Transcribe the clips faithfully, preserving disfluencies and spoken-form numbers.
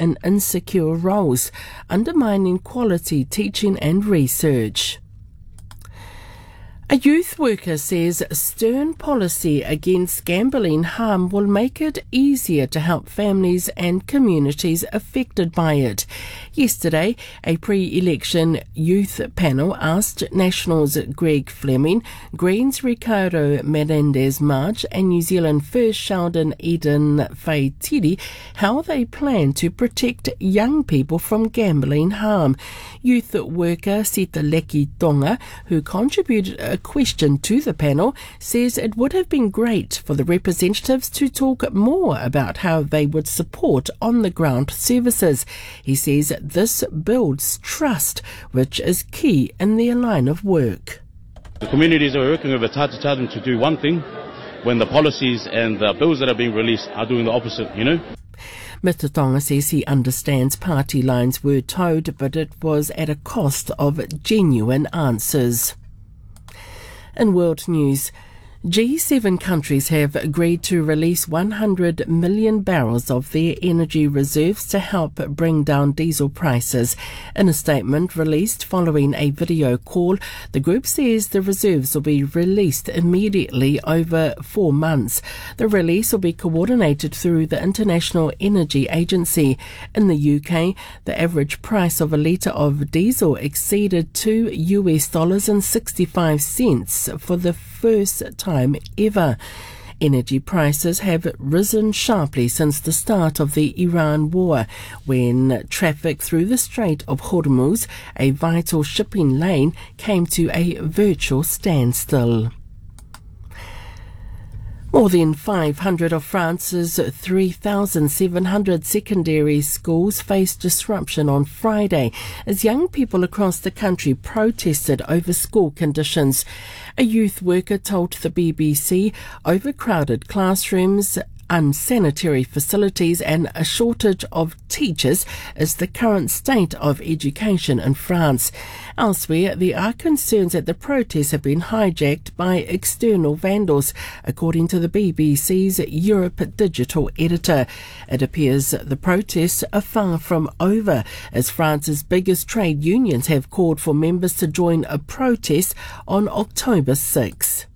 in insecure roles, undermining quality teaching and research. A youth worker says stern policy against gambling harm will make it easier to help families and communities affected by it. Yesterday, a pre-election youth panel asked Nationals' Greg Fleming, Greens' Ricardo Menendez-March and New Zealand First Sheldon Eden Faitiri how they plan to protect young people from gambling harm. Youth worker Sita Leki Tonga, who contributed a question to the panel, says it would have been great for the representatives to talk more about how they would support on-the-ground services. He says this builds trust, which is key in their line of work. The communities that we're working with, it's hard to tell them to do one thing when the policies and the bills that are being released are doing the opposite, you know? Mister Tonga says he understands party lines were towed, but it was at a cost of genuine answers. In world news, G seven countries have agreed to release one hundred million barrels of their energy reserves to help bring down diesel prices. In a statement released following a video call, the group says the reserves will be released immediately over four months. The release will be coordinated through the International Energy Agency. In the U K, the average price of a litre of diesel exceeded two US dollars and sixty-five cents for the first time ever. Energy prices have risen sharply since the start of the Iran war, when traffic through the Strait of Hormuz, a vital shipping lane, came to a virtual standstill. More than five hundred of France's three thousand seven hundred secondary schools faced disruption on Friday as young people across the country protested over school conditions. A youth worker told the B B C overcrowded classrooms, unsanitary facilities and a shortage of teachers is the current state of education in France. Elsewhere, there are concerns that the protests have been hijacked by external vandals, according to the B B C's Europe digital editor. It appears the protests are far from over, as France's biggest trade unions have called for members to join a protest on October sixth.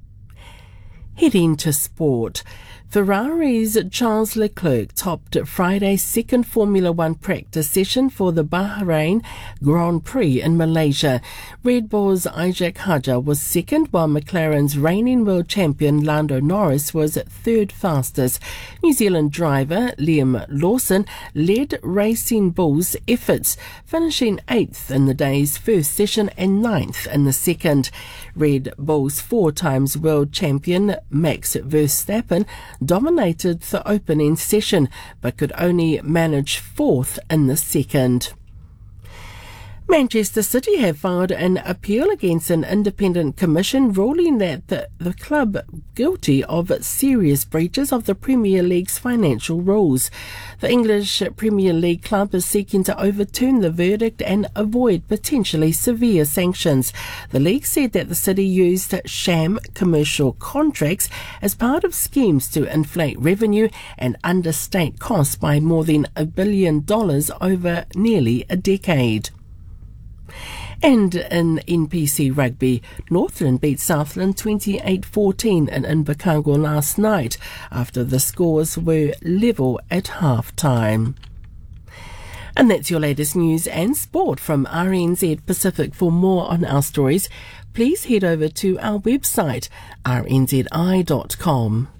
Heading to sport. Ferrari's Charles Leclerc topped Friday's second Formula One practice session for the Bahrain Grand Prix in Malaysia. Red Bull's Isaac Hadjar was second, while McLaren's reigning world champion Lando Norris was third fastest. New Zealand driver Liam Lawson led Racing Bull's efforts, finishing eighth in the day's first session and ninth in the second. Red Bull's four times world champion Max Verstappen dominated the opening session, but could only manage fourth in the second. Manchester City have filed an appeal against an independent commission ruling that the, the club guilty of serious breaches of the Premier League's financial rules. The English Premier League club is seeking to overturn the verdict and avoid potentially severe sanctions. The league said that the city used sham commercial contracts as part of schemes to inflate revenue and understate costs by more than a billion dollars over nearly a decade. And in N P C rugby, Northland beat Southland twenty-eight fourteen in Invercargill last night after the scores were level at half-time. And that's your latest news and sport from R N Z Pacific. For more on our stories, please head over to our website, r n z i dot com.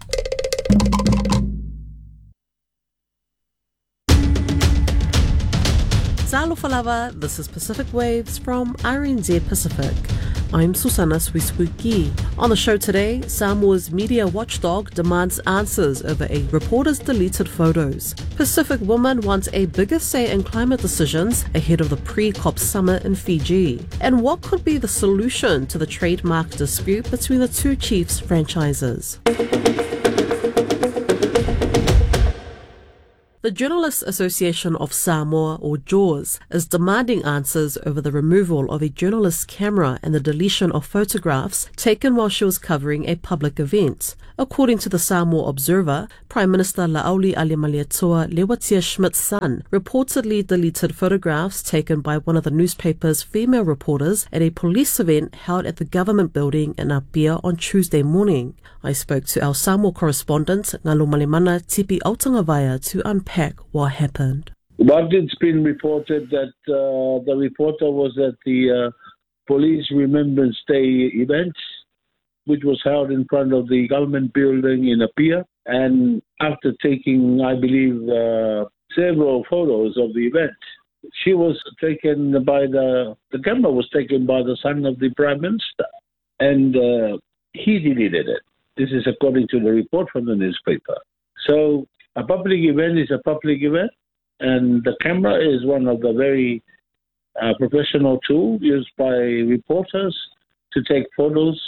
Salofalava, this is Pacific Waves from R N Z Pacific. I'm Susana Swiswuki. On the show today, Samoa's media watchdog demands answers over a reporter's deleted photos. Pacific woman wants a bigger say in climate decisions ahead of the pre-COP summit in Fiji. And what could be the solution to the trademark dispute between the two Chiefs franchises? The Journalists Association of Samoa, or JAWS, is demanding answers over the removal of a journalist's camera and the deletion of photographs taken while she was covering a public event. According to the Samoa Observer, Prime Minister La'auli Alimaliatoa Lewatia Schmidt's son reportedly deleted photographs taken by one of the newspaper's female reporters at a police event held at the government building in Apia on Tuesday morning. I spoke to our Samoa correspondent, Ngalo Malemana Tipi Autangavaya, to unpack what happened. But it's been reported that uh, the reporter was at the uh, Police Remembrance Day event, which was held in front of the government building in Apia. And after taking, I believe, uh, several photos of the event, she was taken by the, the camera was taken by the son of the Prime Minister, and uh, he deleted it. This is according to the report from the newspaper. So a public event is a public event, and the camera is one of the very uh, professional tools used by reporters to take photos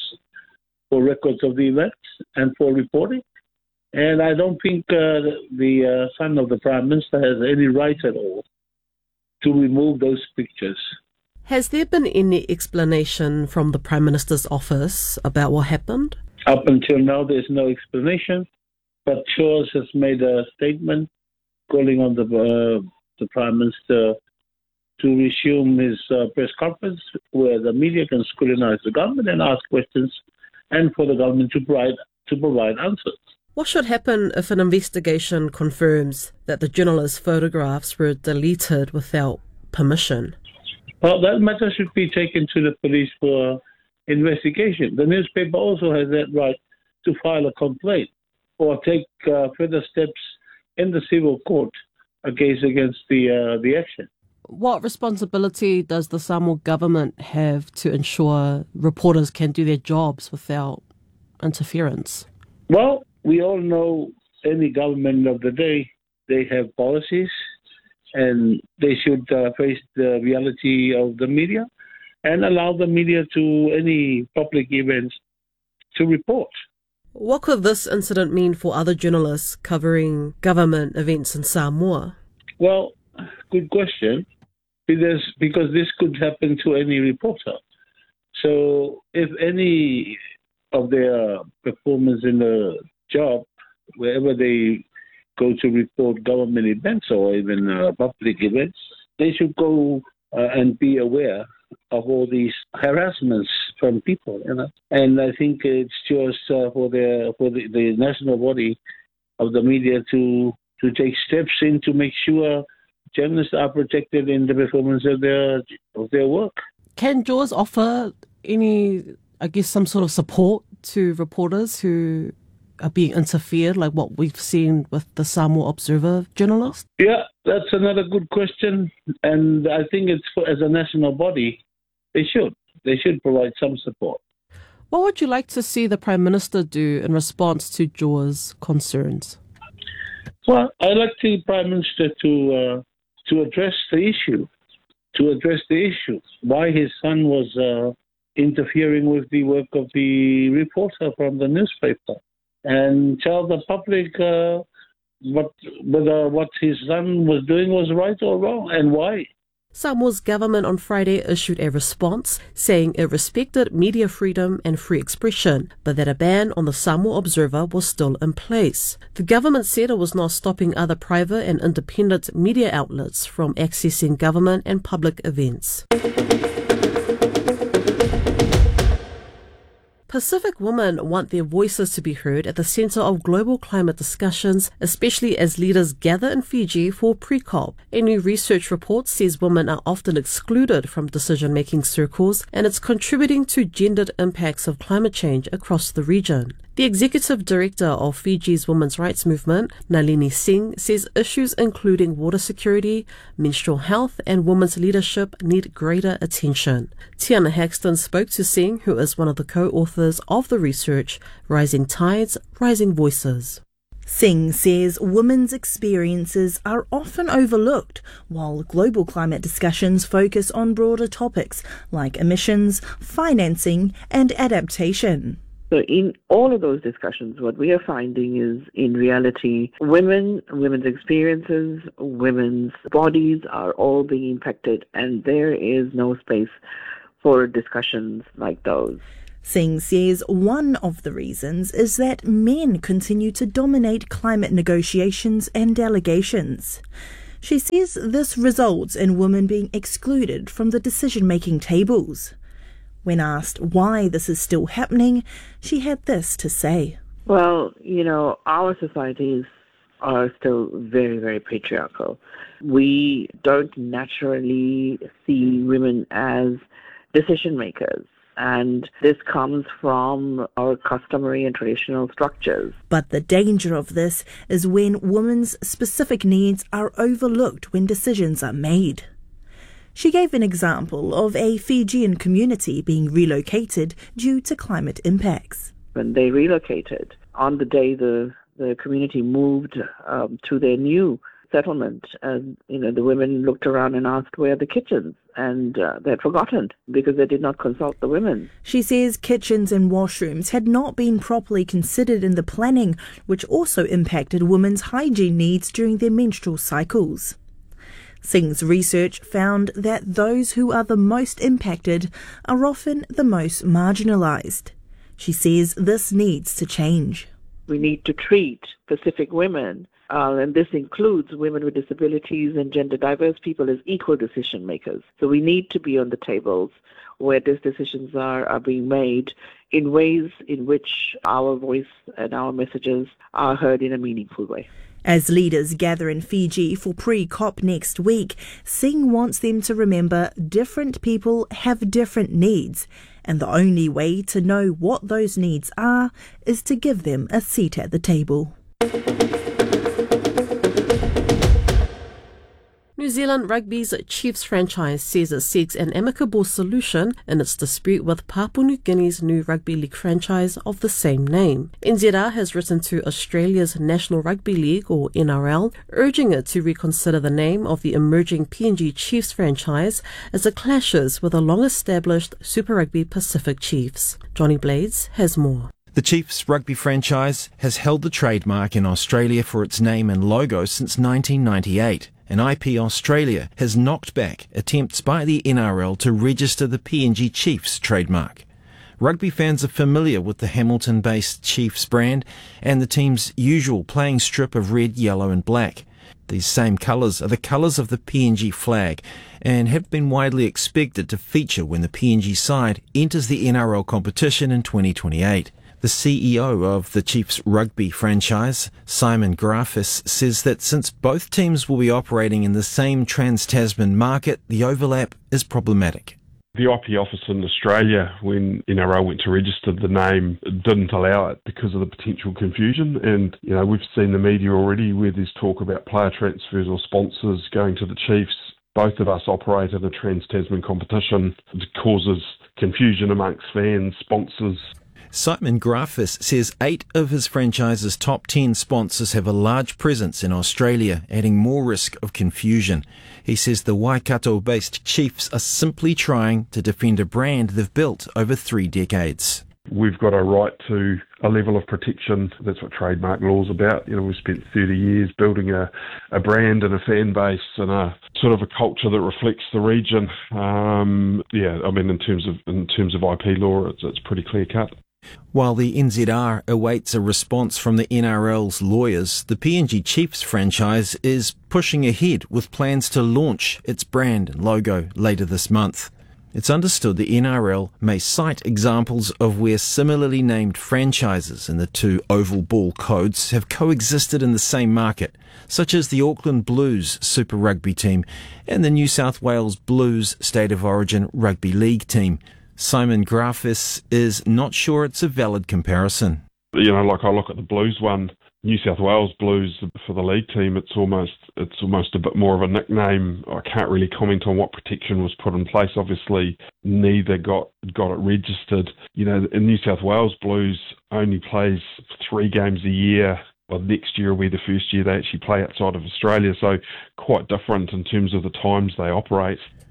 for records of the event and for reporting. And I don't think uh, the uh, son of the Prime Minister has any right at all to remove those pictures. Has there been any explanation from the Prime Minister's office about what happened? Up until now, there's no explanation, but JAWS has made a statement calling on the uh, the Prime Minister to resume his uh, press conference where the media can scrutinize the government and ask questions, and for the government to provide to provide answers. What should happen if an investigation confirms that the journalist's photographs were deleted without permission? Well, that matter should be taken to the police for investigation. The newspaper also has that right to file a complaint or take uh, further steps in the civil court against against the uh, the action. What responsibility does the Samoa government have to ensure reporters can do their jobs without interference? Well, we all know any government of the day, they have policies, and they should uh, face the reality of the media and allow the media to any public events to report. What could this incident mean for other journalists covering government events in Samoa? Well, good question, because, because this could happen to any reporter. So if any of their performance in the job, wherever they go to report government events or even uh, public events, they should go uh, and be aware of all these harassments from people, you know. And I think it's just uh, for the for the, the national body of the media to to take steps in to make sure journalists are protected in the performance of their of their work. Can JAWS offer any, I guess, some sort of support to reporters who are being interfered, like what we've seen with the Samoa Observer journalist? Yeah, that's another good question. And I think it's for, as a national body, they should. They should provide some support. What would you like to see the Prime Minister do in response to JAWS concerns? Well, I'd like the Prime Minister to uh, to address the issue, to address the issue, why his son was uh, interfering with the work of the reporter from the newspaper, and tell the public uh, what whether what his son was doing was right or wrong, and why. Samoa's government on Friday issued a response saying it respected media freedom and free expression, but that a ban on the Samoa Observer was still in place. The government said it was not stopping other private and independent media outlets from accessing government and public events. Pacific women want their voices to be heard at the centre of global climate discussions, especially as leaders gather in Fiji for pre-COP. A new research report says women are often excluded from decision-making circles, and it's contributing to gendered impacts of climate change across the region. The executive director of Fiji's women's rights movement, Nalini Singh, says issues including water security, menstrual health and women's leadership need greater attention. Tiana Haxton spoke to Singh, who is one of the co-authors of the research, Rising Tides, Rising Voices. Singh says women's experiences are often overlooked, while global climate discussions focus on broader topics like emissions, financing and adaptation. So in all of those discussions, what we are finding is, in reality, women, women's experiences, women's bodies are all being impacted, and there is no space for discussions like those. Singh says one of the reasons is that men continue to dominate climate negotiations and delegations. She says this results in women being excluded from the decision-making tables. When asked why this is still happening, she had this to say. Well, you know, our societies are still very, very patriarchal. We don't naturally see women as decision makers. And this comes from our customary and traditional structures. But the danger of this is when women's specific needs are overlooked when decisions are made. She gave an example of a Fijian community being relocated due to climate impacts. When they relocated, on the day the, the community moved um, to their new settlement, and you know, the women looked around and asked where are the kitchens, and uh, they had forgotten because they did not consult the women. She says kitchens and washrooms had not been properly considered in the planning, which also impacted women's hygiene needs during their menstrual cycles. Singh's research found that those who are the most impacted are often the most marginalised. She says this needs to change. We need to treat Pacific women, uh, and this includes women with disabilities and gender diverse people, as equal decision makers. So we need to be on the tables where these decisions are, are being made in ways in which our voice and our messages are heard in a meaningful way. As leaders gather in Fiji for pre-COP next week, Singh wants them to remember different people have different needs, and the only way to know what those needs are is to give them a seat at the table. New Zealand Rugby's Chiefs franchise says it seeks an amicable solution in its dispute with Papua New Guinea's new rugby league franchise of the same name. N Z R has written to Australia's National Rugby League, or N R L, urging it to reconsider the name of the emerging P N G Chiefs franchise as it clashes with a long-established Super Rugby Pacific Chiefs. Johnny Blades has more. The Chiefs rugby franchise has held the trademark in Australia for its name and logo since nineteen ninety-eight. And I P Australia has knocked back attempts by the N R L to register the P N G Chiefs trademark. Rugby fans are familiar with the Hamilton-based Chiefs brand and the team's usual playing strip of red, yellow and black. These same colours are the colours of the P N G flag and have been widely expected to feature when the P N G side enters the N R L competition in twenty twenty-eight. The C E O of the Chiefs rugby franchise, Simon Grafis, says that since both teams will be operating in the same trans-Tasman market, the overlap is problematic. The I P office in Australia, when N R L went to register the name, didn't allow it because of the potential confusion. And, you know, we've seen the media already where there's talk about player transfers or sponsors going to the Chiefs. Both of us operate in a trans-Tasman competition. It causes confusion amongst fans, sponsors. Simon Grafis says eight of his franchise's top ten sponsors have a large presence in Australia, adding more risk of confusion. He says the Waikato-based Chiefs are simply trying to defend a brand they've built over three decades. We've got a right to a level of protection. That's what trademark law is about. You know, we've spent thirty years building a, a brand and a fan base and a sort of a culture that reflects the region. Um, yeah, I mean, in terms of in terms of I P law, it's, it's pretty clear cut. While the N Z R awaits a response from the N R L's lawyers, the P N G Chiefs franchise is pushing ahead with plans to launch its brand and logo later this month. It's understood the N R L may cite examples of where similarly named franchises in the two oval ball codes have coexisted in the same market, such as the Auckland Blues Super Rugby team and the New South Wales Blues State of Origin Rugby League team. Simon Grafis is not sure it's a valid comparison. You know, like I look at the Blues one, New South Wales Blues for the league team, it's almost it's almost a bit more of a nickname. I can't really comment on what protection was put in place. Obviously, neither got got it registered. You know, in New South Wales Blues only plays three games a year. Well, next year will be the first year they actually play outside of Australia, so quite different in terms of the times they operate.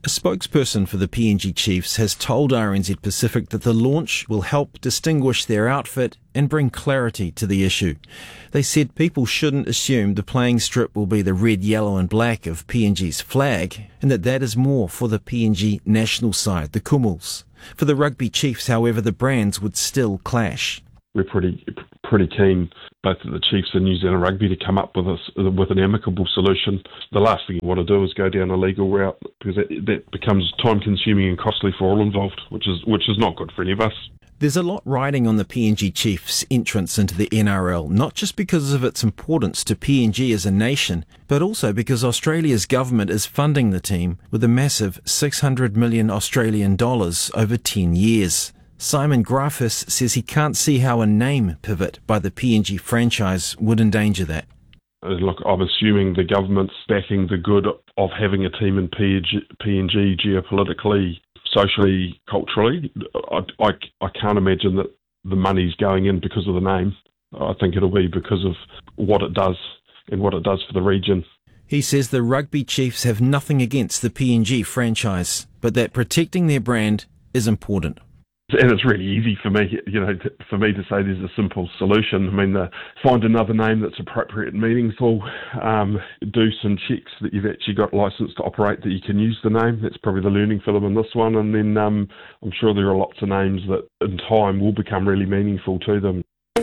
A spokesperson for the P N G Chiefs has told R N Z Pacific that the launch will help distinguish their outfit and bring clarity to the issue. They said people shouldn't assume the playing strip will be the red, yellow and black of P N G's flag, and that that is more for the P N G national side, the Kumuls. For the Rugby Chiefs, however, the brands would still clash. We're pretty pretty keen, both of the Chiefs and New Zealand Rugby, to come up with a, with an amicable solution. The last thing you want to do is go down a legal route, because that, that becomes time-consuming and costly for all involved, which is which is not good for any of us. There's a lot riding on the P N G Chiefs' entrance into the N R L, not just because of its importance to P N G as a nation, but also because Australia's government is funding the team with a massive six hundred million Australian dollars over ten years. Simon Grafis says he can't see how a name pivot by the P N G franchise would endanger that. Look, I'm assuming the government's backing the good of having a team in P N G geopolitically, socially, culturally. I, I, I can't imagine that the money's going in because of the name. I think it'll be because of what it does and what it does for the region. He says the Rugby Chiefs have nothing against the P N G franchise, but that protecting their brand is important. And it's really easy for me, you know, for me to say there's a simple solution. I mean, uh, find another name that's appropriate and meaningful, um, do some checks that you've actually got licence to operate, that you can use the name. That's probably the learning for them in this one. And then um, I'm sure there are lots of names that in time will become really meaningful to them.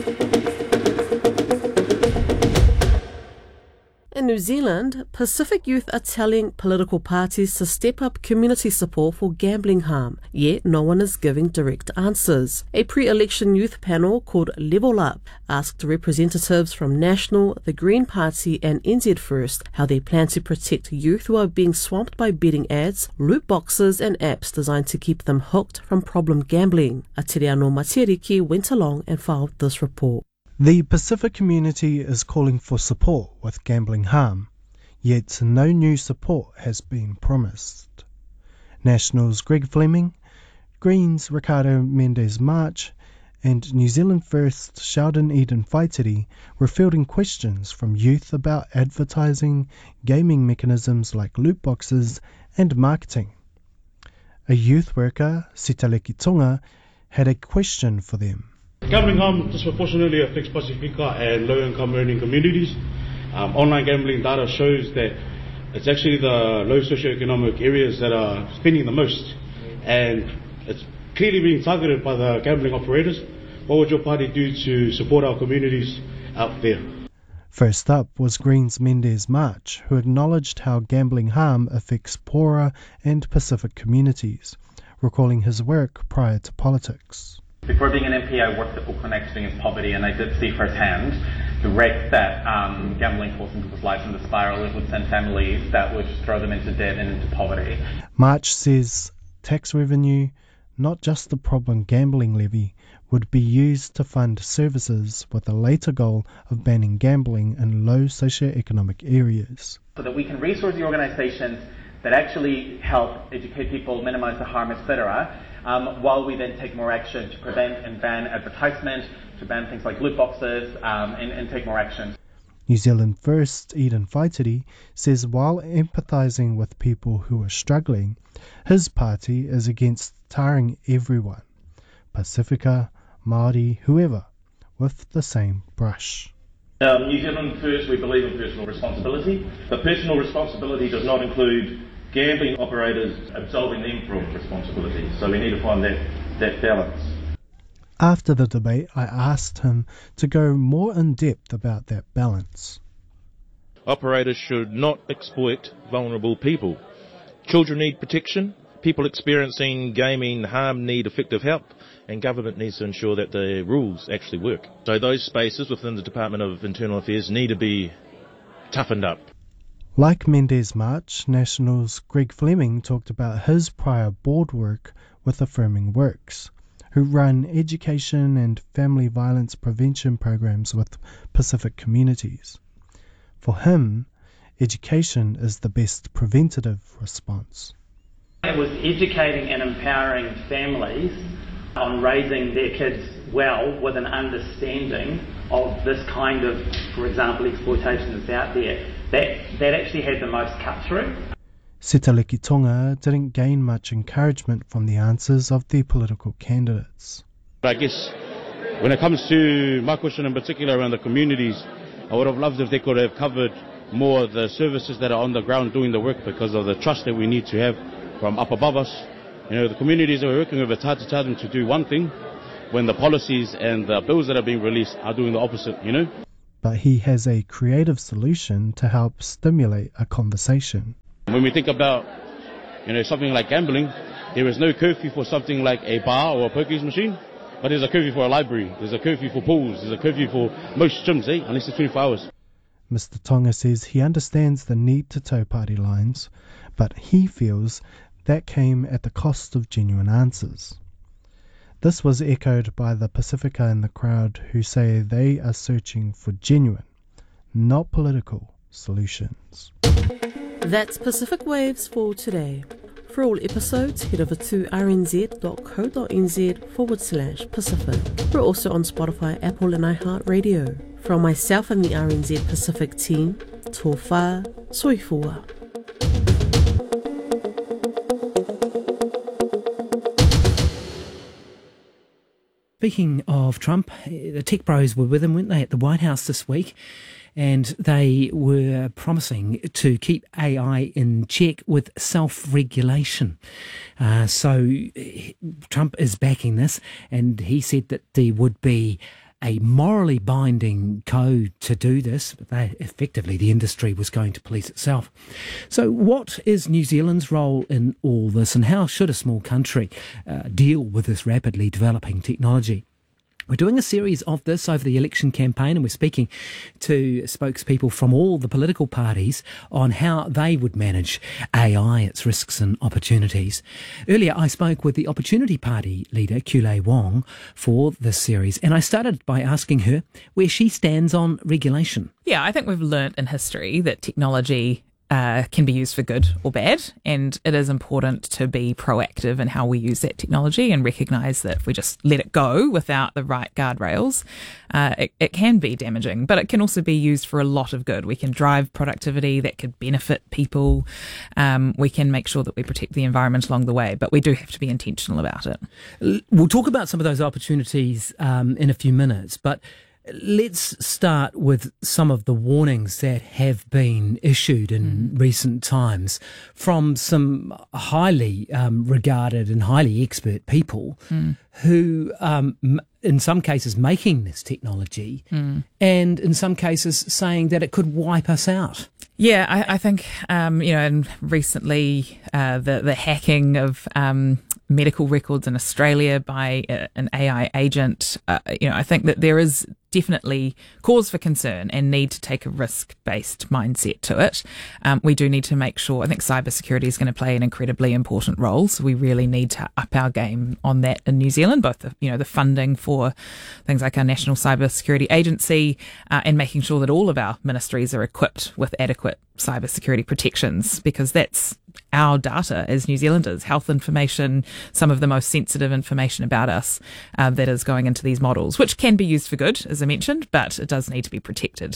In New Zealand, Pacific Youth are telling political parties to step up community support for gambling harm, yet no one is giving direct answers. A pre-election youth panel called Level Up asked representatives from National, the Green Party and N Z First how they plan to protect youth who are being swamped by betting ads, loot boxes and apps designed to keep them hooked from problem gambling. Atiriano Matiriki went along and filed this report. The Pacific community is calling for support with gambling harm, yet no new support has been promised. Nationals Greg Fleming, Greens Ricardo Mendes March, and New Zealand First Sheldon Eden Whaitiri were fielding questions from youth about advertising, gaming mechanisms like loot boxes, and marketing. A youth worker, Sitaleki Tonga, had a question for them. Gambling harm disproportionately affects Pacifica and low-income earning communities. Um, online gambling data shows that it's actually the low socioeconomic areas that are spending the most, and it's clearly being targeted by the gambling operators. What would your party do to support our communities out there? First up was Greens Mendes March, who acknowledged how gambling harm affects poorer and Pacific communities, recalling his work prior to politics. Before being an M P, I worked at Auckland Extreme Poverty, and I did see firsthand the wreck that um, gambling caused in people's lives, and the spiral it would send families that would throw them into debt and into poverty. March says tax revenue, not just the problem gambling levy, would be used to fund services with a later goal of banning gambling in low socioeconomic areas. So that we can resource the organisations that actually help educate people, minimise the harm, et cetera, um, while we then take more action to prevent and ban advertisement, to ban things like loot boxes, um, and, and take more action. New Zealand First Eden Whaitiri says while empathising with people who are struggling, his party is against tarring everyone, Pacifica, Māori, whoever, with the same brush. Um, New Zealand First, we believe in personal responsibility. But personal responsibility does not include gambling operators absolving them from responsibility. So we need to find that, that balance. After the debate, I asked him to go more in depth about that balance. Operators should not exploit vulnerable people. Children need protection, people experiencing gaming harm need effective help, and government needs to ensure that the rules actually work. So those spaces within the Department of Internal Affairs need to be toughened up. Like Mendes March, Nationals Greg Fleming talked about his prior board work with Affirming Works, who run education and family violence prevention programs with Pacific communities. For him, education is the best preventative response. It was educating and empowering families on raising their kids well with an understanding of this kind of, for example, exploitation that's out there. That, that actually had the most cut through. Sitaleki Tonga didn't gain much encouragement from the answers of the political candidates. I guess when it comes to my question in particular around the communities, I would have loved if they could have covered more of the services that are on the ground doing the work, because of the trust that we need to have from up above us. You know, the communities that we're working with, it's hard to tell them to do one thing when the policies and the bills that are being released are doing the opposite, you know. But he has a creative solution to help stimulate a conversation. When we think about, you know, something like gambling, there is no curfew for something like a bar or a pokies machine, but there's a curfew for a library, there's a curfew for pools, there's a curfew for most gyms, eh, unless it's twenty-four hours. Mister Tonga says he understands the need to toe party lines, but he feels that came at the cost of genuine answers. This was echoed by the Pacifica in the crowd, who say they are searching for genuine, not political, solutions. That's Pacific Waves for today. For all episodes, head over to rnz.co.nz forward slash Pacific. We're also on Spotify, Apple and iHeartRadio. From myself and the R N Z Pacific team, tō whā, soifua. Speaking of Trump, the tech bros were with him, weren't they, at the White House this week? And they were promising to keep A I in check with self-regulation. Uh, so Trump is backing this, and he said that there would be a morally binding code to do this, but they, effectively the industry was going to police itself. So what is New Zealand's role in all this, and how should a small country uh, deal with this rapidly developing technology? We're doing a series of this over the election campaign, and we're speaking to spokespeople from all the political parties on how they would manage A I, its risks and opportunities. Earlier, I spoke with the Opportunity Party leader, Kulei Wong, for this series, and I started by asking her where she stands on regulation. Yeah, I think we've learnt in history that technology Uh, can be used for good or bad, and it is important to be proactive in how we use that technology and recognise that if we just let it go without the right guardrails, uh, it, it can be damaging, but it can also be used for a lot of good. We can drive productivity that could benefit people. Um, we can make sure that we protect the environment along the way, but we do have to be intentional about it. We'll talk about some of those opportunities um, in a few minutes, but let's start with some of the warnings that have been issued in mm. recent times from some highly um, regarded and highly expert people mm. who, um, in some cases, making this technology mm. and in some cases saying that it could wipe us out. Yeah, I, I think, um, you know, and recently uh, the, the hacking of um, medical records in Australia by a, an A I agent, uh, you know, I think that there is definitely cause for concern and need to take a risk-based mindset to it. Um, we do need to make sure, I think cybersecurity is going to play an incredibly important role, so we really need to up our game on that in New Zealand, both the, you know, the funding for things like our National Cybersecurity Agency uh, and making sure that all of our ministries are equipped with adequate cybersecurity protections, because that's our data as New Zealanders, health information, some of the most sensitive information about us uh, that is going into these models, which can be used for good, as I mentioned, but it does need to be protected.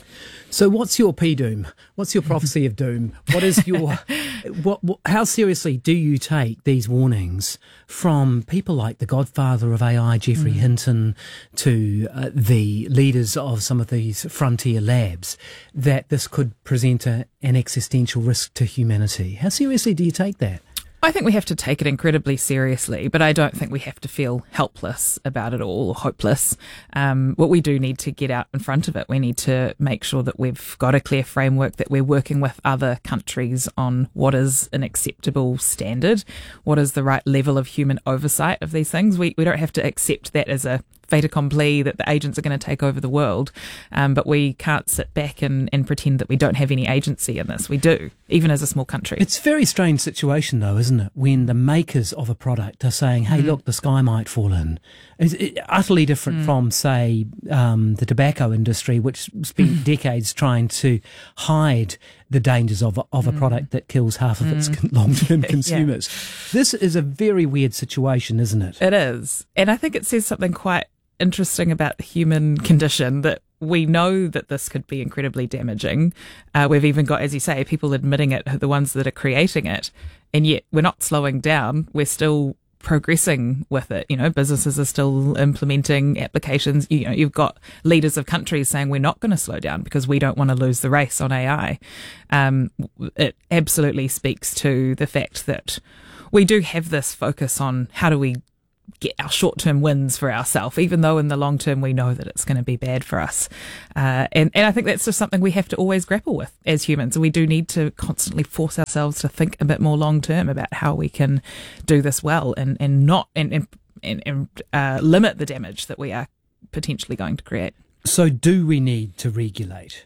So what's your P-doom? What's your prophecy of doom? What is your, what, what, how seriously do you take these warnings from people like the godfather of A I, Geoffrey mm. Hinton, to uh, the leaders of some of these frontier labs, that this could present a, an existential risk to humanity? How seriously do you take that? I think we have to take it incredibly seriously, but I don't think we have to feel helpless about it all or hopeless. Um, what we do need to get out in front of it. We need to make sure that we've got a clear framework, that we're working with other countries on what is an acceptable standard, what is the right level of human oversight of these things. We we don't have to accept that as a fait accompli, that the agents are going to take over the world, um, but we can't sit back and, and pretend that we don't have any agency in this. We do, even as a small country. It's a very strange situation, though, isn't it, when the makers of a product are saying, hey, mm. look, the sky might fall in. It's it, utterly different mm. from, say, um, the tobacco industry, which spent mm. decades trying to hide the dangers of a, of a mm. product that kills half of mm. its long-term consumers. Yeah. This is a very weird situation, isn't it? It is. And I think it says something quite interesting about the human condition, that we know that this could be incredibly damaging. Uh, we've even got, as you say, people admitting it, the ones that are creating it, and yet we're not slowing down. We're still progressing with it. You know, businesses are still implementing applications. You know, you've got leaders of countries saying we're not going to slow down because we don't want to lose the race on A I. Um, it absolutely speaks to the fact that we do have this focus on how do we get our short-term wins for ourselves, even though in the long term we know that it's going to be bad for us. Uh, and, and I think that's just something we have to always grapple with as humans. We do need to constantly force ourselves to think a bit more long-term about how we can do this well and, and not and, and, and, and uh, limit the damage that we are potentially going to create. So do we need to regulate?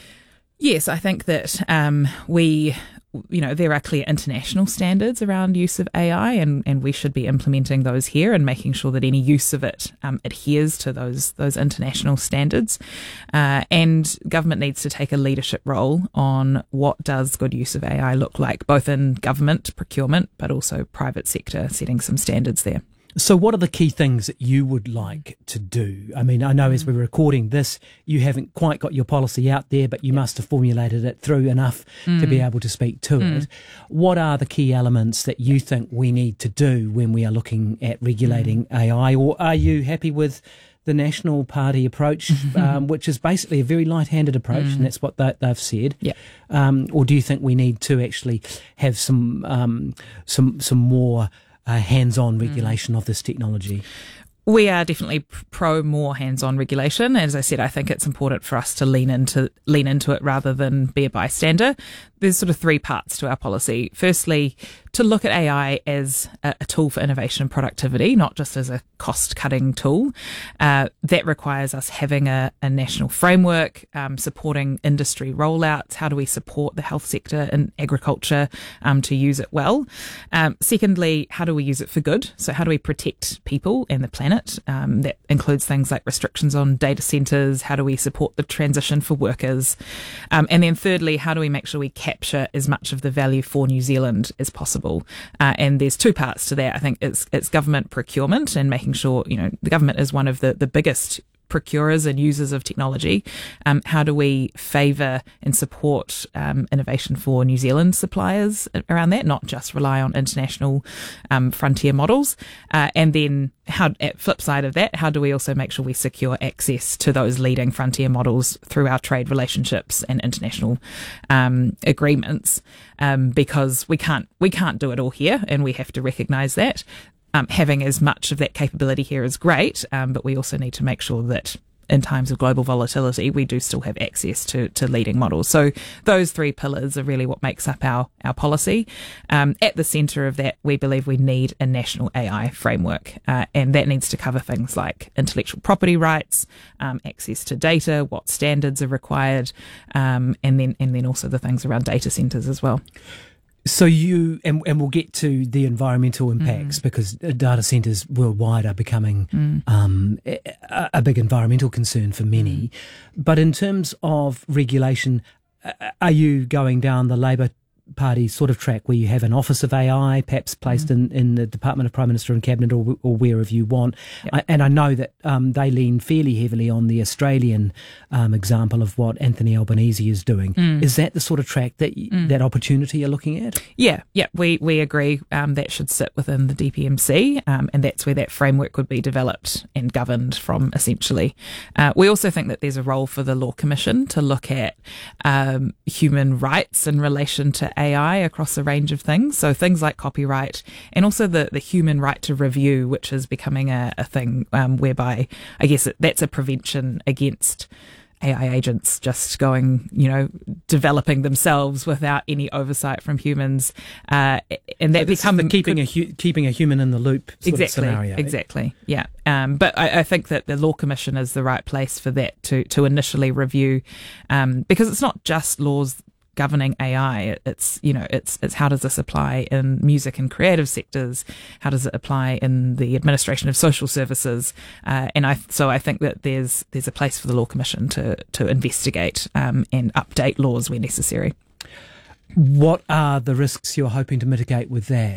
Yes, I think that um, we, you know, there are clear international standards around use of A I, and, and we should be implementing those here and making sure that any use of it um, adheres to those those international standards. Uh, and government needs to take a leadership role on what does good use of A I look like, both in government procurement, but also private sector, setting some standards there. So what are the key things that you would like to do? I mean, I know as we're recording this, you haven't quite got your policy out there, but you yep. must have formulated it through enough mm. to be able to speak to mm. it. What are the key elements that you think we need to do when we are looking at regulating mm. A I? Or are you happy with the National Party approach, um, which is basically a very light-handed approach, mm. and that's what they, they've said? Yep. Um, or do you think we need to actually have some um, some some more Uh, hands-on regulation mm. of this technology? We are definitely pro more hands-on regulation. As I said, I think it's important for us to lean into lean into it rather than be a bystander. There's sort of three parts to our policy. Firstly, to look at A I as a, a tool for innovation and productivity, not just as a cost-cutting tool. Uh, that requires us having a, a national framework, um, supporting industry rollouts. How do we support the health sector and agriculture um, to use it well? Um, secondly, how do we use it for good? So how do we protect people and the planet? Um, that includes things like restrictions on data centres. How do we support the transition for workers? Um, and then thirdly, how do we make sure we capture as much of the value for New Zealand as possible? Uh, and there's two parts to that. I think it's it's government procurement and making sure, you know, the government is one of the, the biggest procurers and users of technology. Um, how do we favour and support um, innovation for New Zealand suppliers around that, not just rely on international um, frontier models? Uh, and then how, at flip side of that, how do we also make sure we secure access to those leading frontier models through our trade relationships and international um, agreements? Um, because we can't we can't do it all here, and we have to recognise that. Um, having as much of that capability here is great, um, but we also need to make sure that in times of global volatility, we do still have access to, to leading models. So those three pillars are really what makes up our, our policy. Um, at the centre of that, we believe we need a national A I framework, uh, and that needs to cover things like intellectual property rights, um, access to data, what standards are required, um, and then and then also the things around data centres as well. So you, and, and we'll get to the environmental impacts mm. because data centres worldwide are becoming mm. um, a, a big environmental concern for many. Mm. But in terms of regulation, are you going down the Labour Party sort of track where you have an Office of A I perhaps placed mm. in, in the Department of Prime Minister and Cabinet or, or wherever you want? Yep. I, and I know that um, they lean fairly heavily on the Australian um, example of what Anthony Albanese is doing. Mm. Is that the sort of track that mm. that opportunity you're looking at? Yeah, yeah, we, we agree um, that should sit within the D P M C, um, and that's where that framework would be developed and governed from, essentially. Uh, we also think that there's a role for the Law Commission to look at um, human rights in relation to A I across a range of things. So things like copyright, and also the, the human right to review, which is becoming a, a thing um, whereby I guess it, that's a prevention against A I agents just going, you know, developing themselves without any oversight from humans. Uh, and that so becomes keeping a hu- keeping a human in the loop sort exactly, of scenario. Exactly. Yeah. Um, but I, I think that the Law Commission is the right place for that to, to initially review, um, because it's not just laws governing A I. It's, you know, it's it's how does this apply in music and creative sectors? How does it apply in the administration of social services? Uh, and I so I think that there's there's a place for the Law Commission to to investigate um, and update laws where necessary. What are the risks you're hoping to mitigate with that?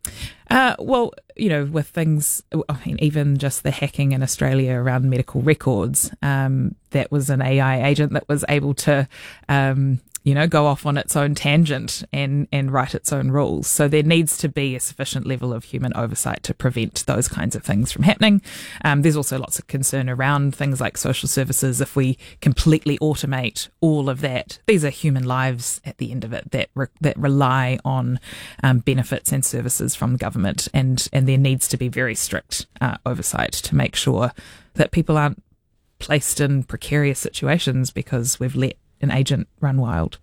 Uh, well, you know, with things, I mean, even just the hacking in Australia around medical records, um, that was an A I agent that was able to, um, you know, go off on its own tangent and, and write its own rules. So there needs to be a sufficient level of human oversight to prevent those kinds of things from happening. Um, there's also lots of concern around things like social services. If we completely automate all of that, these are human lives at the end of it that re- that rely on um, benefits and services from government, and, and there needs to be very strict uh, oversight to make sure that people aren't placed in precarious situations because we've let an agent run wild.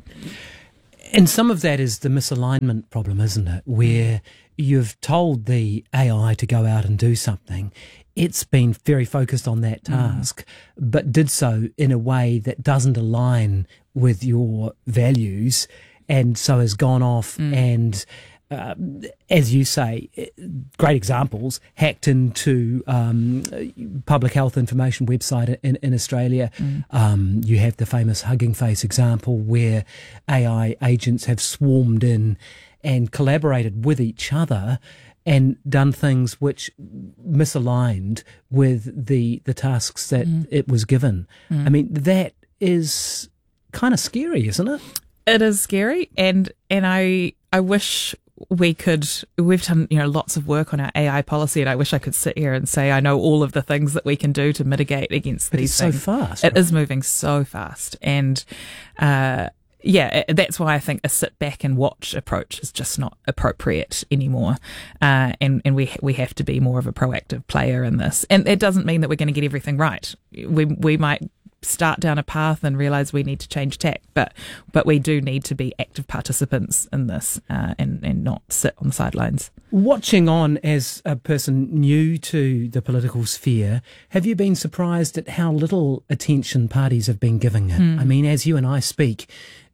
And some of that is the misalignment problem, isn't it? Where you've told the A I to go out and do something. It's been very focused on that task, mm. but did so in a way that doesn't align with your values, and so has gone off mm. and Uh, as you say, great examples, hacked into um, public health information website in, in Australia. Mm. Um, you have the famous Hugging Face example where A I agents have swarmed in and collaborated with each other and done things which misaligned with the, the tasks that mm. it was given. Mm. I mean, that is kind of scary, isn't it? It is scary, and and I I wish we could, we've done, you know, lots of work on our A I policy, and I wish I could sit here and say I know all of the things that we can do to mitigate against these things. It's so fast. It right? is moving so fast. And, uh, yeah, that's why I think a sit back and watch approach is just not appropriate anymore. Uh, and, and we, we have to be more of a proactive player in this. And it doesn't mean that we're going to get everything right. We, we might start down a path and realise we need to change tack, but but we do need to be active participants in this uh, and, and not sit on the sidelines. Watching on as a person new to the political sphere, have you been surprised at how little attention parties have been giving it? Mm. I mean, as you and I speak,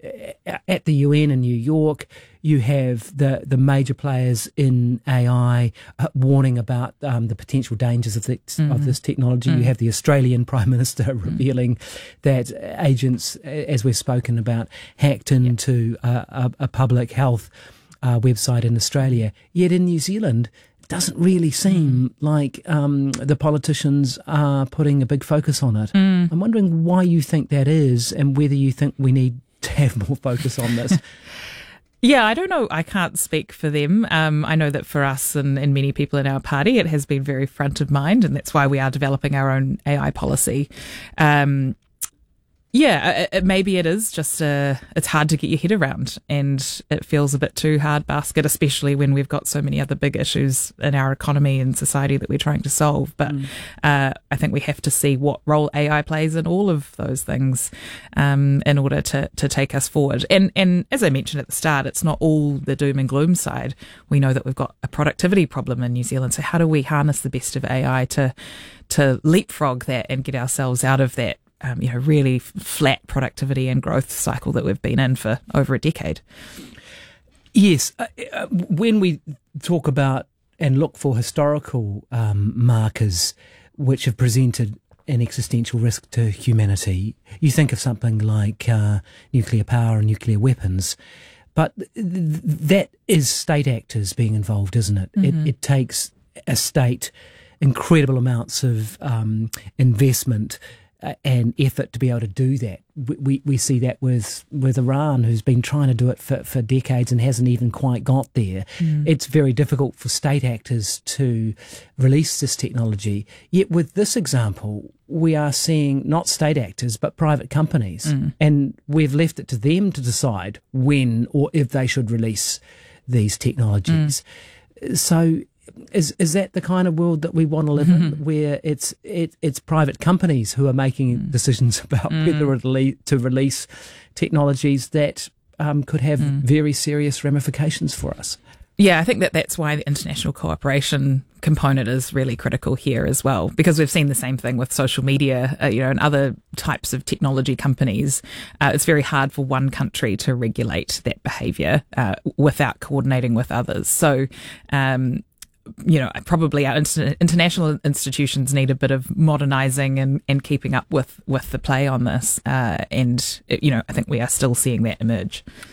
at the U N in New York, you have the, the major players in A I uh, warning about um, the potential dangers of, the, mm. of this technology. Mm. You have the Australian Prime Minister mm. revealing that agents, as we've spoken about, hacked into yep. a, a, a public health uh, website in Australia. Yet in New Zealand, it doesn't really seem mm. like um, the politicians are putting a big focus on it. Mm. I'm wondering why you think that is, and whether you think we need to have more focus on this. Yeah, I don't know. I can't speak for them. Um, I know that for us and, and many people in our party, it has been very front of mind, and that's why we are developing our own A I policy. Um, yeah, it, it, maybe it is just uh, it's hard to get your head around, and it feels a bit too hard basket, especially when we've got so many other big issues in our economy and society that we're trying to solve. But mm. uh, I think we have to see what role A I plays in all of those things um, in order to, to take us forward. And and as I mentioned at the start, it's not all the doom and gloom side. We know that we've got a productivity problem in New Zealand. So how do we harness the best of A I to to leapfrog that and get ourselves out of that Um, you know, really flat productivity and growth cycle that we've been in for over a decade? Yes. Uh, uh, when we talk about and look for historical um, markers which have presented an existential risk to humanity, you think of something like uh, nuclear power and nuclear weapons. But th- that is state actors being involved, isn't it? Mm-hmm. It, it takes a state incredible amounts of um, investment Uh, and effort to be able to do that. We, we we see that with with Iran, who's been trying to do it for, for decades and hasn't even quite got there. Mm. It's very difficult for state actors to release this technology. Yet with this example, we are seeing not state actors but private companies, mm. and we've left it to them to decide when or if they should release these technologies. Mm. So Is is that the kind of world that we want to live mm-hmm. in, where it's it, it's private companies who are making mm. decisions about mm. whether to release technologies that um, could have mm. very serious ramifications for us? Yeah, I think that that's why the international cooperation component is really critical here as well, because we've seen the same thing with social media, uh, you know, and other types of technology companies. Uh, it's very hard for one country to regulate that behaviour uh, without coordinating with others. So, um, you know, probably our inter- international institutions need a bit of modernising and, and keeping up with, with the play on this. Uh, and, you know, I think we are still seeing that emerge.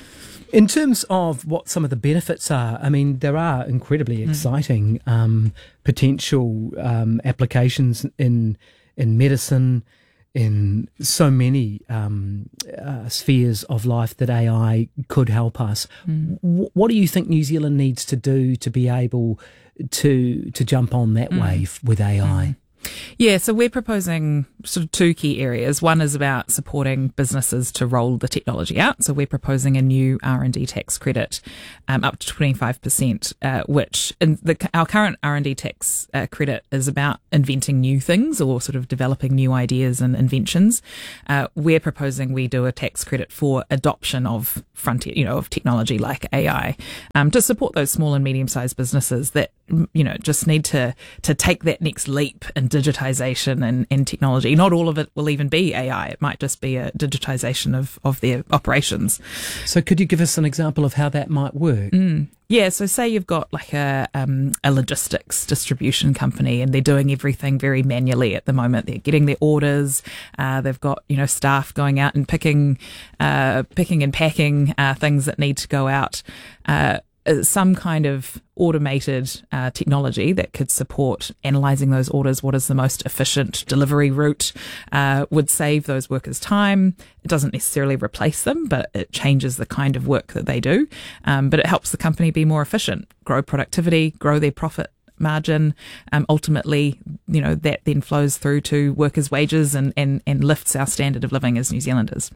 In terms of what some of the benefits are, I mean, there are incredibly exciting mm. um, potential um, applications in in medicine, in so many um, uh, spheres of life that A I could help us. Mm. W- what do you think New Zealand needs to do to be able to to jump on that mm. wave with A I? Mm. Yeah, so we're proposing sort of two key areas. One is about supporting businesses to roll the technology out. So we're proposing a new R and D tax credit um, up to twenty-five percent, uh, which in the, our current R and D tax uh, credit is about inventing new things or sort of developing new ideas and inventions. Uh, we're proposing we do a tax credit for adoption of frontier, you know, of technology like A I um, to support those small and medium-sized businesses that, you know, just need to to take that next leap in digitization and, and technology. Not all of it will even be A I. It might just be a digitization of, of their operations. So could you give us an example of how that might work? Mm. Yeah, so say you've got like a um, a logistics distribution company and they're doing everything very manually at the moment. They're getting their orders. Uh, they've got, you know, staff going out and picking, uh, picking and packing uh, things that need to go out. Uh, some kind of automated uh, technology that could support analysing those orders, what is the most efficient delivery route, uh, would save those workers time. It doesn't necessarily replace them, but it changes the kind of work that they do. Um, but it helps the company be more efficient, grow productivity, grow their profit margin. Um, ultimately, you know, that then flows through to workers' wages and, and, and lifts our standard of living as New Zealanders.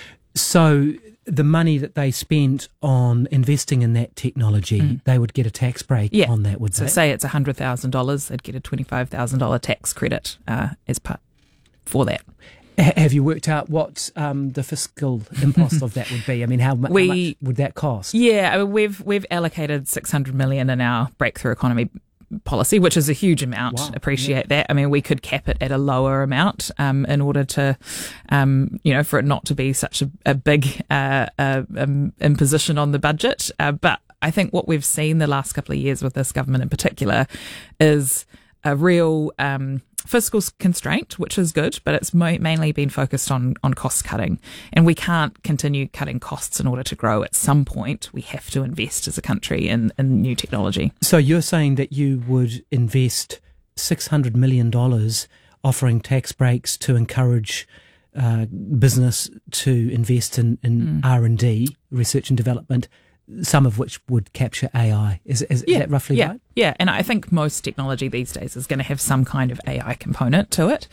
So the money that they spent on investing in that technology, mm. they would get a tax break yeah. on that, would so they? So say it's one hundred thousand dollars, they'd get a twenty-five thousand dollars tax credit uh, as part for that. H- have you worked out what um, the fiscal impost of that would be? I mean, how, mu- we, how much would that cost? Yeah, I mean, we've we've allocated six hundred million dollars in our breakthrough economy policy, which is a huge amount. Wow. Appreciate yeah. that. I mean, we could cap it at a lower amount um, in order to, um, you know, for it not to be such a, a big uh, uh, um, imposition on the budget. Uh, but I think what we've seen the last couple of years with this government in particular is a real um, fiscal constraint, which is good, but it's mo- mainly been focused on, on cost cutting. And we can't continue cutting costs in order to grow. At some point, we have to invest as a country in, in new technology. So you're saying that you would invest six hundred million dollars offering tax breaks to encourage uh, business to invest in, in mm. R and D, research and development, some of which would capture A I. Is, is, yeah, is that roughly yeah, right? Yeah, and I think most technology these days is going to have some kind of A I component to it.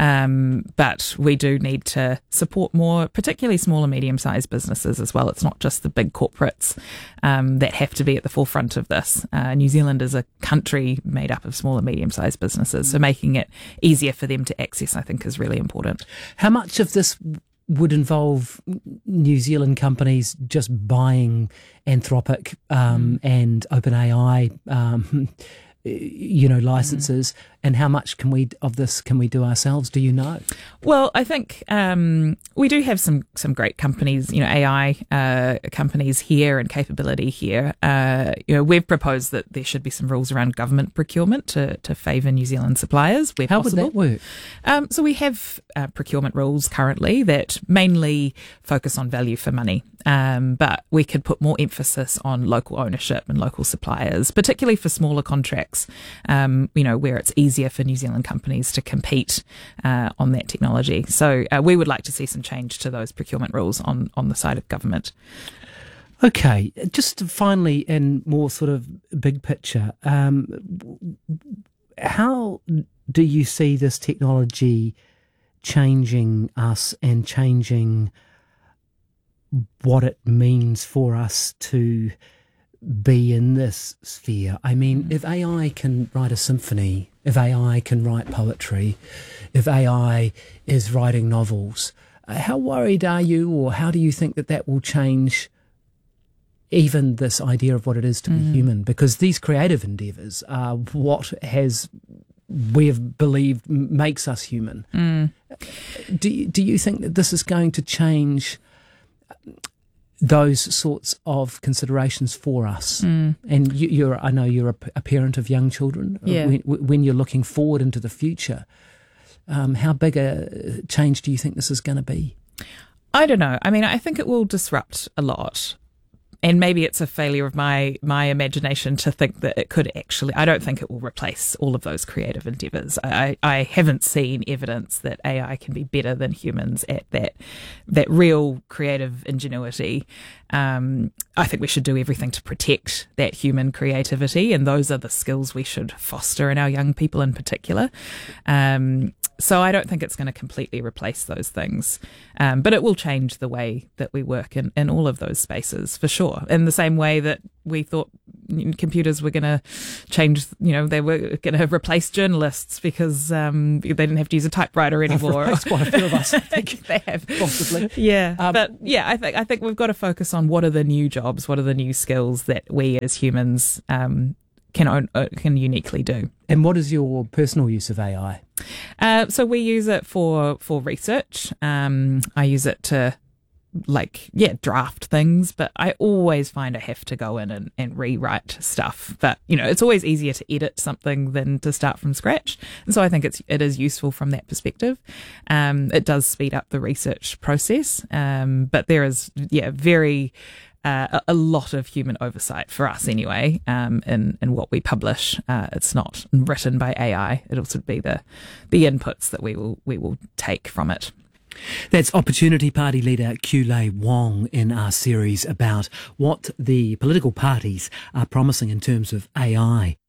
Um, but we do need to support more, particularly small and medium-sized businesses as well. It's not just the big corporates um, that have to be at the forefront of this. Uh, New Zealand is a country made up of small and medium-sized businesses, so making it easier for them to access, I think, is really important. How much of this would involve New Zealand companies just buying Anthropic um, mm. and OpenAI, um, you know, licenses, mm. and how much can we of this can we do ourselves? Do you know? Well, I think um, we do have some some great companies, you know, A I uh, companies here and capability here. Uh, you know, we've proposed that there should be some rules around government procurement to to favour New Zealand suppliers where how possible. would that work? Um, so we have uh, procurement rules currently that mainly focus on value for money. Um, but we could put more emphasis on local ownership and local suppliers, particularly for smaller contracts, um, you know, where it's easier for New Zealand companies to compete uh, on that technology. So uh, we would like to see some change to those procurement rules on, on the side of government. Okay, just finally, and more sort of big picture, um, how do you see this technology changing us and changing what it means for us to be in this sphere? I mean, if A I can write a symphony, if A I can write poetry, if A I is writing novels, how worried are you, or how do you think that that will change even this idea of what it is to be mm. human? Because these creative endeavours are what has we have believed makes us human. Mm. Do, do you think that this is going to change those sorts of considerations for us? Mm. And you, you're, I know you're a, a parent of young children. Yeah. When, when you're looking forward into the future, um, how big a change do you think this is going to be? I don't know. I mean, I think it will disrupt a lot, and maybe it's a failure of my my imagination to think that it could actually. I don't think it will replace all of those creative endeavours. I, I haven't seen evidence that A I can be better than humans at that that real creative ingenuity. Um, I think we should do everything to protect that human creativity, and those are the skills we should foster in our young people in particular. Um, so I don't think it's going to completely replace those things, um, but it will change the way that we work in, in all of those spaces for sure. In the same way that we thought computers were going to change, you know, they were going to replace journalists because um, they didn't have to use a typewriter anymore. That's quite a few of us, I think. They have. Possibly. Yeah. Um, but yeah, I think I think we've got to focus on what are the new jobs, what are the new skills that we as humans um, can own, uh, can uniquely do. And what is your personal use of A I? Uh, so we use it for, for research. Um, I use it to like, yeah, draft things, but I always find I have to go in and, and rewrite stuff. But, you know, it's always easier to edit something than to start from scratch. And so I think it's, it is useful from that perspective. Um, it does speed up the research process. Um, but there is, yeah, very, uh, a, a lot of human oversight for us anyway, um, in, in what we publish. Uh, it's not written by A I. It'll sort of be the, the inputs that we will, we will take from it. That's Opportunity Party leader Kulei Wong in our series about what the political parties are promising in terms of A I.